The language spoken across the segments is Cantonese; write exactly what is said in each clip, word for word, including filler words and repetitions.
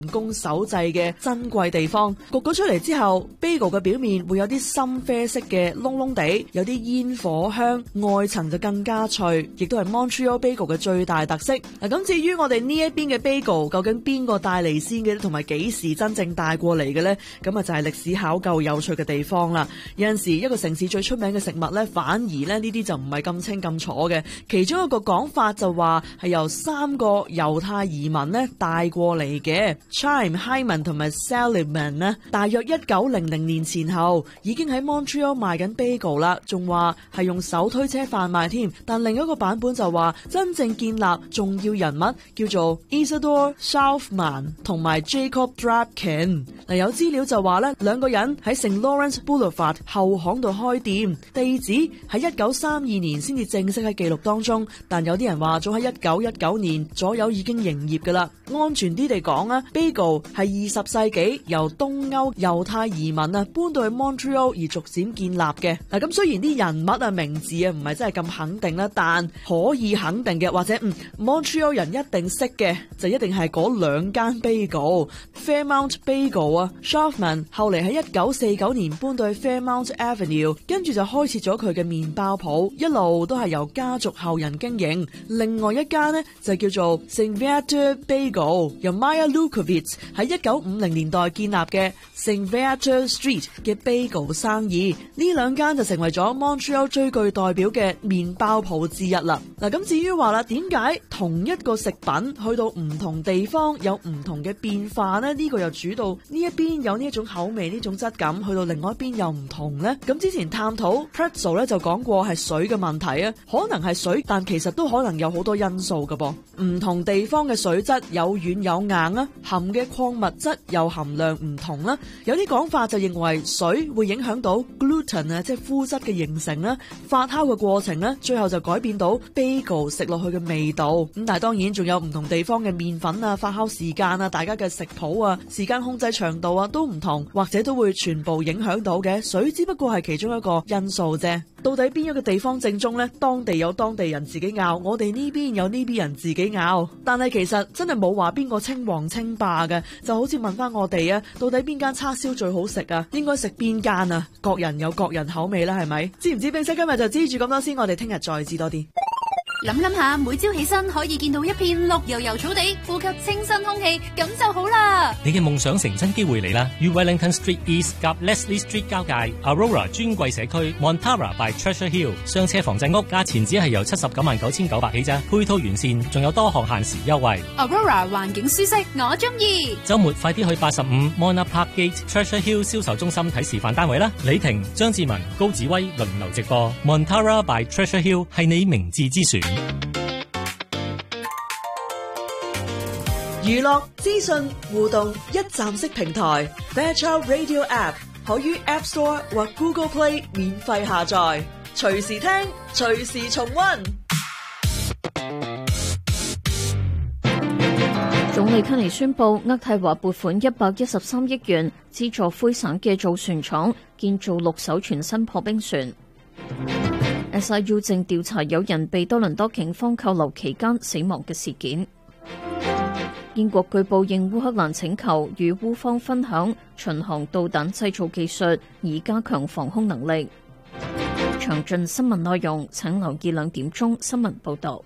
人工手製嘅珍貴地方。焗咗出嚟之後 bagel 嘅表面會有啲深啡色嘅窿窿地，有啲煙火香，外層就更加脆，亦都係 Montreal bagel 嘅最大特色。嗱，咁至於我哋呢一邊嘅 bagel 究竟邊個帶嚟先嘅，同埋幾時真正帶過嚟嘅呢？咁啊就係歷史考究有趣嘅地方啦。有陣時一個城市最出名嘅食物呢，反而咧呢啲就唔係咁清咁楚嘅。其中一個講法就話係由三個猶太移民呢帶過嚟嘅。Chaim、Hyman 同埋 Salomon 呢，大約一九零零年前後已經喺 Montreal 賣緊 bagel 啦，仲話係用手推車販賣添。但另一個版本就話真正建立重要人物叫做 Isidore Southman 同埋 Jacob Drapkin。嗱，有資料就話咧，兩個人喺 Saint Lawrence Boulevard 後巷度開店，地址喺一九三二年先至正式喺記錄當中，但有啲人話早喺一九一九年左右已經營業噶啦。安全啲嚟講啊，bagel 係二十世紀由東歐猶太移民啊搬到去 Montreal 而逐漸建立嘅。嗱，咁雖然啲人物啊名字啊唔係真係咁肯定啦，但可以肯定嘅或者嗯 Montreal 人一定識嘅就一定係嗰兩間 bagel。 Fairmount Bagel 啊 Schaffman 後嚟喺一九四九年搬到去 Fairmount Avenue， 跟住就開設咗佢嘅麵包鋪，一路都係由家族後人經營。另外一間呢，就叫做 Saint Viateur Bagel， 由 Maya Lukowitz 喺一九五零年代建立嘅 Saint Viateur Street 嘅 bagel 生意。呢兩間就成為咗 Montreal 最具代表嘅麵包鋪之一啦。嗱，咁至於話啦，點解同一個食品去到唔同地方有唔同嘅變化呢？呢個又主導呢一邊有呢一種口味，呢種質感，去到另外一邊又唔同呢？咁之前探討 pretzel 咧就講過係水嘅問題啊，可能係水，但其實都可能有好多因素㗎噃。唔同地方嘅水質有軟有硬啊，含嘅礦物質又含量唔同啦。有啲講法就認為水會影響到 gluten 啊，即係麩質嘅形成啦，發酵嘅過程咧，最後就改變到 bagel 食落去嘅味道。咁但係當然仲有唔同地方嘅麵粉啊、發酵時間啊、大家嘅食譜啊、時間控制長度啊都唔同，或者都會全部影響到嘅。水只不過係其中一個因素啫。到底邊一個地方正宗呢？當地有當地人自己拗，我哋呢邊有呢邊人自己拗。但係其實真係冇話邊個稱王稱霸嘅，就好似問翻我哋啊，到底邊間叉燒最好食啊？應該食邊間啊？各人有各人口味啦，係咪？知唔知？冰室今日就知住咁多先，我哋聽日再知多啲。 諗諗下，每朝起身可以見到一片綠油油草地，呼吸清新空氣，咁就好啦。 你嘅夢想成真機會嚟啦！於 Wellington Street East 及 Leslie Street 交界 Aurora 專櫃社區 Montara by Treasure Hill 雙車房仔屋，價錢只係由七十九萬九千九百起咋，配套完善，仲有多項限時優惠。 Aurora 環境舒適，我中意。 週末快啲去八十五 Mona Park Gate Treasure Hill 銷售中心睇示範單位啦！李婷、張志文、高子威輪流直播 Montara by Treasure Hill 係你明智之選。 娛樂資訊互動一站式平台 Fairchild Radio App 可於 App Store 或 Google Play 免費下載，隨時聽，隨時重溫。 總理卡尼宣布，渥太華撥款一百一十三億元資助魁省嘅造船廠建造六艘全新破冰船。S I U 正調查有人被多倫多警方扣留期間死亡嘅事件。英國據報應烏克蘭請求，與烏方分享巡航導彈製造技術，以加強防空能力。詳盡新聞內容，請留意兩點鐘新聞報導。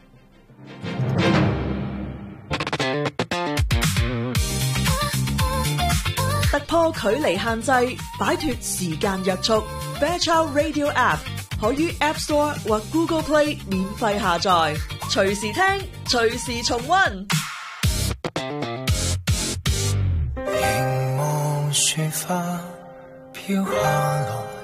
突破距離限制，擺脫時間約束。Fairchild Radio App 可於 App Store 或 Google Play 免費下載，隨時聽，隨時重溫。 凝望雪花飄下來。